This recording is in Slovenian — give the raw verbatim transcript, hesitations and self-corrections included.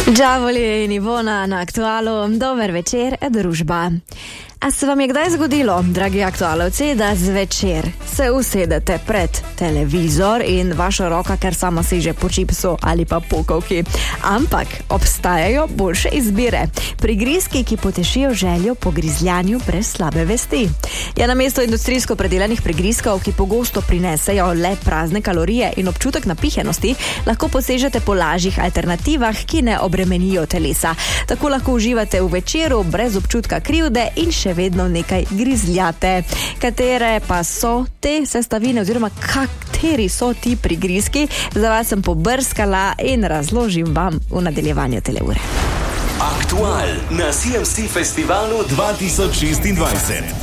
Đavoli in Ivona na Aktualu. Dober večer, družba. A se vam je kdaj zgodilo, dragi aktualovci, da zvečer se usedete pred televizor in vaša roka kar sama seže po čipsu ali pa pokovki? Ampak obstajajo boljše izbire. Prigrizki, ki potešijo željo po grizljanju brez slabe vesti. Ja, namesto industrijsko predelanih prigrizkov, ki pogosto prinesejo le prazne kalorije in občutek napihenosti, lahko posežete po lažjih alternativah, ki ne obremenijo telesa. Tako lahko uživate v večeru brez občutka krivde in še vedno nekaj grizljate. Katere pa so te sestavine oziroma kateri so ti prigrizki? Za vas sem pobrskala in razložim vam v nadaljevanju tele ure. Aktual na C M C Festivalu dva tisoč šestindvajset.